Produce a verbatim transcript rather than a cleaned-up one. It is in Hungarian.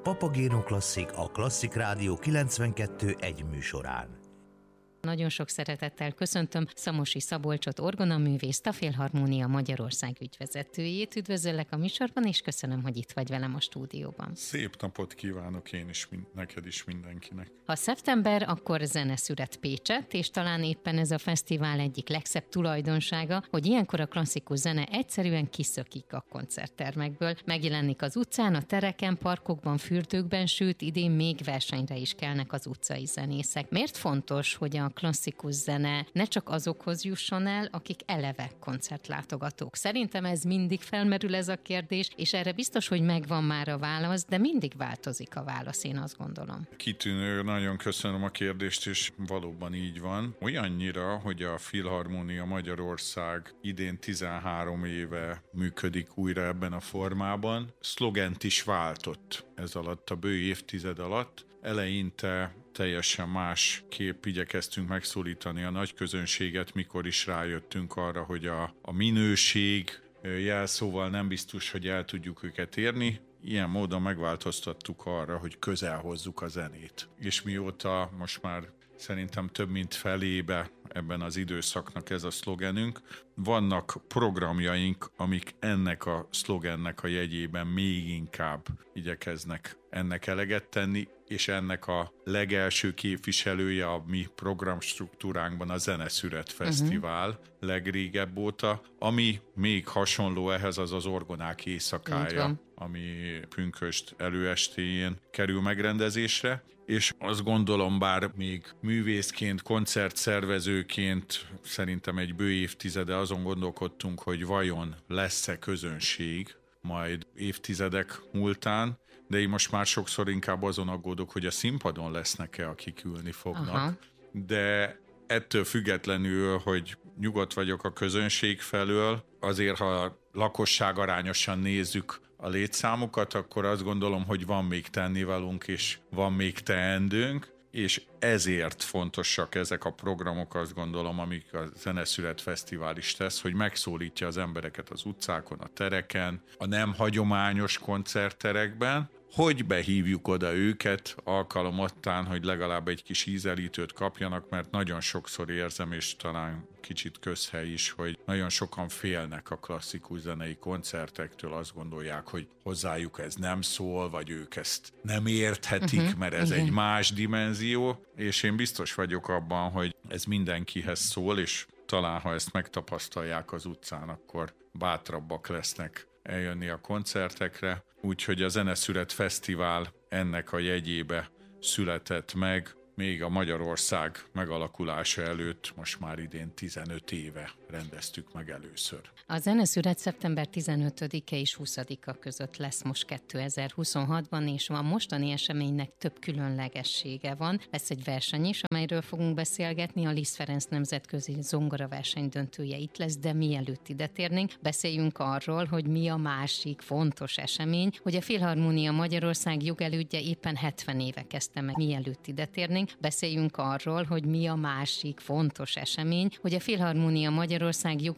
Papagéno Klasszik, a Klasszik Rádió kilencvenkettő egy műsorán. Nagyon sok szeretettel köszöntöm Szamosi Szabolcsot, orgonaművészt, a Filharmónia Magyarország ügyvezetőjét. Üdvözöllek a műsorban, és köszönöm, hogy itt vagy velem a stúdióban. Szép napot kívánok én is, neked is, mindenkinek. Ha szeptember, akkor zene szület Pécsett, és talán éppen ez a fesztivál egyik legszebb tulajdonsága, hogy ilyenkor a klasszikus zene egyszerűen kiszökik a koncerttermekből, megjelenik az utcán, a tereken, parkokban, fürdőkben, sőt idén még versenyre is kelnek az utcai zenészek. Miért fontos, hogy a klasszikus zene ne csak azokhoz jusson el, akik eleve koncertlátogatók? Szerintem ez mindig felmerül ez a kérdés, és erre biztos, hogy megvan már a válasz, de mindig változik a válasz, én azt gondolom. Kitűnő, nagyon köszönöm a kérdést, és valóban így van. Olyannyira, hogy a Filharmónia Magyarország idén tizenhárom éve működik újra ebben a formában. Szlogent is váltott ez alatt, a bő évtized alatt. Eleinte teljesen más kép, igyekeztünk megszólítani a nagy közönséget, mikor is rájöttünk arra, hogy a, a minőség jelszóval nem biztos, hogy el tudjuk őket érni. Ilyen módon megváltoztattuk arra, hogy közel hozzuk a zenét. És mióta most már szerintem több mint felébe ebben az időszaknak ez a szlogenünk, vannak programjaink, amik ennek a szlogennek a jegyében még inkább igyekeznek ennek eleget tenni, és ennek a legelső képviselője a mi programstruktúránkban a Zeneszület Fesztivál uh-huh. legrégebb óta, ami még hasonló ehhez, az az Orgonák éjszakája, ami pünkösd előestéjén kerül megrendezésre, és azt gondolom, bár még művészként, koncertszervezőként szerintem egy bő évtizede azon gondolkodtunk, hogy vajon lesz-e közönség majd évtizedek múltán, de én most már sokszor inkább azon aggódok, hogy a színpadon lesznek-e, akik ülni fognak. Aha. De ettől függetlenül, hogy nyugodt vagyok a közönség felől, azért ha lakosság arányosan nézzük a létszámokat, akkor azt gondolom, hogy van még tennivalónk, és van még teendőnk, és ezért fontosak ezek a programok, azt gondolom, amik a Zeneszület Fesztivál is tesz, hogy megszólítja az embereket az utcákon, a tereken, a nem hagyományos koncertterekben, hogy behívjuk oda őket alkalomattán, hogy legalább egy kis ízelítőt kapjanak, mert nagyon sokszor érzem, és talán kicsit közhely is, hogy nagyon sokan félnek a klasszikus zenei koncertektől, azt gondolják, hogy hozzájuk ez nem szól, vagy ők ezt nem érthetik, uh-huh, mert ez igen. egy más dimenzió, és én biztos vagyok abban, hogy ez mindenkihez szól, és talán ha ezt megtapasztalják az utcán, akkor bátrabbak lesznek eljönni a koncertekre, úgyhogy a Zeneszület Fesztivál ennek a jegyébe született meg, még a Magyarország megalakulása előtt, most már idén tizenöt éve rendeztük meg először. A Zeneszület szeptember tizenötödike és huszadika között lesz most kétezer-huszonhatban, és a mostani eseménynek több különlegessége van. Lesz egy verseny is, amelyről fogunk beszélgetni, a Liszt Ferenc nemzetközi zongoraverseny döntője itt lesz, de mielőtt ide térnénk, beszéljünk arról, hogy mi a másik fontos esemény, hogy a Filharmónia Magyarország jogelődje éppen hetven éve kezdte meg, mielőtt ide térnénk. Beszéljünk arról, hogy mi a másik fontos esemény, hogy a Filharmónia Magyarország